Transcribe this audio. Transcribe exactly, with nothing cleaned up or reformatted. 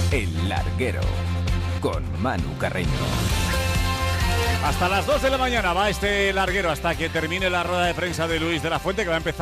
El Larguero, con Manu Carreño. Hasta las dos de la mañana va este larguero, hasta que termine la rueda de prensa de Luis de la Fuente, que va a empezar